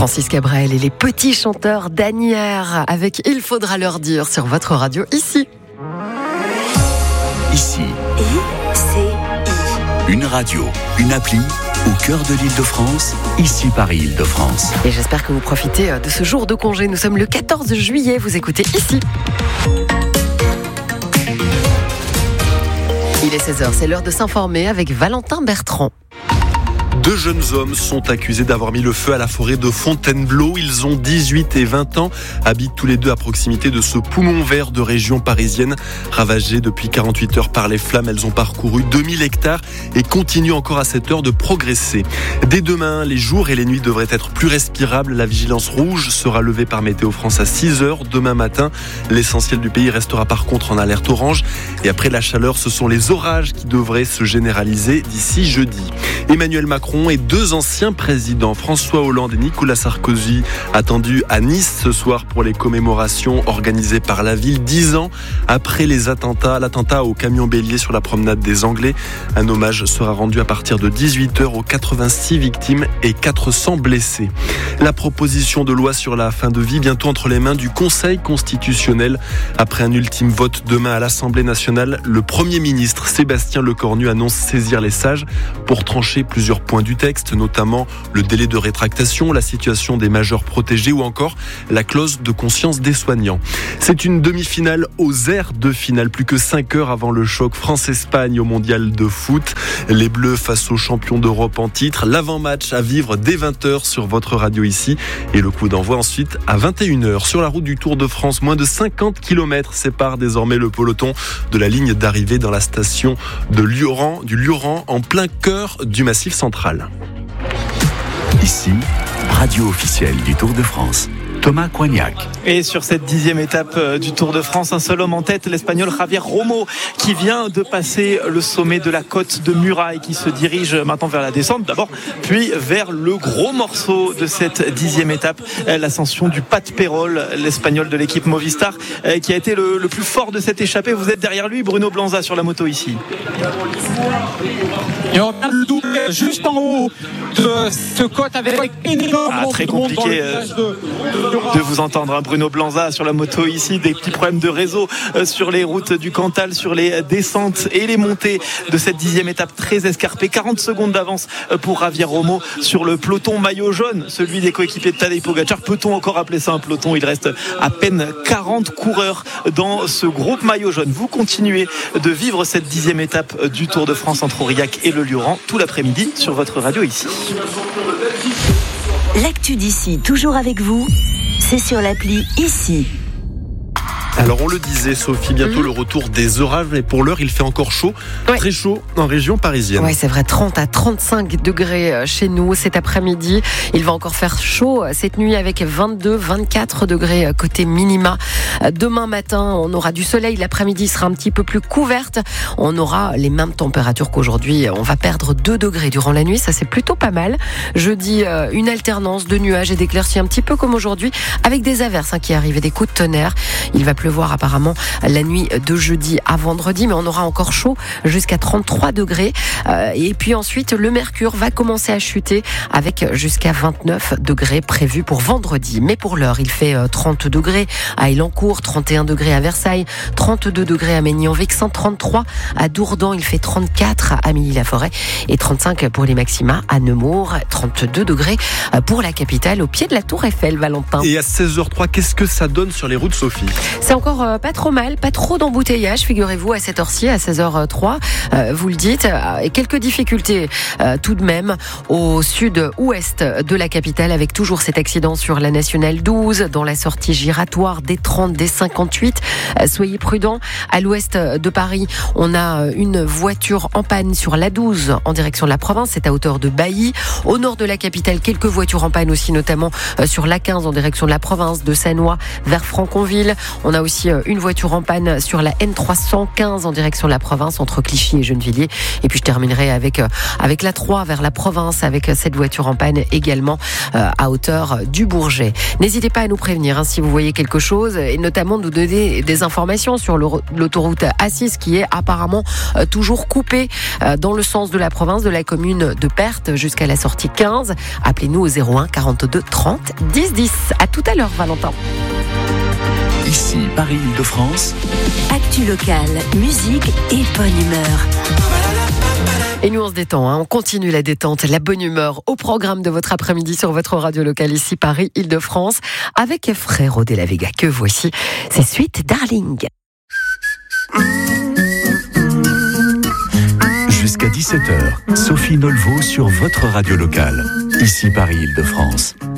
Francis Cabrel et les petits chanteurs d'Asnières avec Il faudra leur dire sur votre radio ici. Ici. Une radio, une appli au cœur de l'Île-de-France, ici Paris Île-de-France. Et j'espère que vous profitez de ce jour de congé. Nous sommes le 14 juillet, vous écoutez ici. Il est 16h, c'est l'heure de s'informer avec Valentin Bertrand. Deux jeunes hommes sont accusés d'avoir mis le feu à la forêt de Fontainebleau. Ils ont 18 et 20 ans, habitent tous les deux à proximité de ce poumon vert de région parisienne. Ravagées depuis 48 heures par les flammes, elles ont parcouru 2000 hectares et continuent encore à cette heure de progresser. Dès demain, les jours et les nuits devraient être plus respirables. La vigilance rouge sera levée par Météo France à 6 heures demain matin. L'essentiel du pays restera par contre en alerte orange. Et après la chaleur, ce sont les orages qui devraient se généraliser d'ici jeudi. Emmanuel Macron et deux anciens présidents, François Hollande et Nicolas Sarkozy, attendus à Nice ce soir pour les commémorations organisées par la ville 10 ans après l'attentat au camion bélier sur la promenade des Anglais. Un hommage sera rendu à partir de 18h aux 86 victimes et 400 blessés. La proposition de loi sur la fin de vie bientôt entre les mains du Conseil constitutionnel. Après un ultime vote demain à l'Assemblée nationale, le Premier ministre Sébastien Lecornu annonce saisir les sages pour trancher plusieurs points du texte, notamment le délai de rétractation, la situation des majeurs protégés ou encore la clause de conscience des soignants. C'est une demi-finale aux aires de finale, plus que 5 heures avant le choc France-Espagne au mondial de foot. Les Bleus face aux champions d'Europe en titre. L'avant-match à vivre dès 20h sur votre radio ici et le coup d'envoi ensuite à 21h. Sur la route du Tour de France, moins de 50 km séparent désormais le peloton de la ligne d'arrivée dans la station du Lioran en plein cœur du Massif central. Ici, radio officielle du Tour de France. Thomas Coignac. Et sur cette 10e étape du Tour de France, un seul homme en tête, l'Espagnol Javier Romo, qui vient de passer le sommet de la côte de Muraille, qui se dirige maintenant vers la descente d'abord, puis vers le gros morceau de cette 10e étape, l'ascension du Pas de Pérol, l'Espagnol de l'équipe Movistar, qui a été le plus fort de cette échappée. Vous êtes derrière lui, Bruno Blanza sur la moto ici. Et on a le double juste en haut de ce côte avec énormément très compliqué de vous entendre, hein, Bruno Blanza sur la moto ici, des petits problèmes de réseau sur les routes du Cantal, sur les descentes et les montées de cette 10e étape très escarpée. 40 secondes d'avance pour Javier Romo sur le peloton maillot jaune, celui des coéquipiers de Tadej Pogačar. Peut-on encore appeler ça un peloton? Il reste à peine 40 coureurs dans ce groupe maillot jaune. Vous continuez de vivre cette 10e étape du Tour de France entre Aurillac et le Lioran tout l'après-midi sur votre radio ici. L'actu d'ici, toujours avec vous, c'est sur l'appli ici. Alors on le disait Sophie, bientôt le retour des orages, mais pour l'heure il fait encore chaud, très chaud en région parisienne. Oui, c'est vrai, 30 à 35 degrés chez nous cet après-midi. Il va encore faire chaud cette nuit avec 22-24 degrés côté minima. Demain matin, on aura du soleil, l'après-midi sera un petit peu plus couverte. On aura les mêmes températures qu'aujourd'hui. On va perdre 2 degrés durant la nuit, ça c'est plutôt pas mal. Jeudi, une alternance de nuages et d'éclaircies un petit peu comme aujourd'hui, avec des averses qui arrivent et des coups de tonnerre. Il va pleuvoir apparemment la nuit de jeudi à vendredi, mais on aura encore chaud jusqu'à 33 degrés. Et puis ensuite, le mercure va commencer à chuter avec jusqu'à 29 degrés prévus pour vendredi. Mais pour l'heure, il fait 30 degrés à Élancourt, 31 degrés à Versailles, 32 degrés à Maignan-Vexin, 33 à Dourdan, il fait 34 à Milly-la-Forêt et 35 pour les maxima à Nemours, 32 degrés pour la capitale au pied de la Tour Eiffel, Valentin. Et à 16h03, qu'est-ce que ça donne sur les routes, Sophie? C'est encore pas trop mal, pas trop d'embouteillage, figurez-vous, à cette heure-ci, à 16h03, vous le dites, et quelques difficultés tout de même au sud-ouest de la capitale, avec toujours cet accident sur la nationale 12, dans la sortie giratoire des 30, des 58. Soyez prudents. À l'ouest de Paris, on a une voiture en panne sur la 12 en direction de la province, c'est à hauteur de Bailly. Au nord de la capitale, quelques voitures en panne aussi, notamment sur la 15 en direction de la province, de Sannois vers Franconville. On a a aussi une voiture en panne sur la N315 en direction de la province entre Clichy et Gennevilliers. Et puis je terminerai avec la 3 vers la province avec cette voiture en panne également à hauteur du Bourget. N'hésitez pas à nous prévenir si vous voyez quelque chose et notamment nous donner des informations sur l'autoroute A6 qui est apparemment toujours coupée dans le sens de la province de la commune de Perthes jusqu'à la sortie 15. Appelez-nous au 01 42 30 10 10. À tout à l'heure, Valentin. Ici, Paris-Île-de-France. Actu locale, musique et bonne humeur. Et nous on se détend, on continue la détente, la bonne humeur au programme de votre après-midi sur votre radio locale ici Paris-Île-de-France avec Frérot de la Vega que voici, c'est Sweet Darling. Jusqu'à 17h, Sophie Nolveau sur votre radio locale, ici Paris-Île-de-France.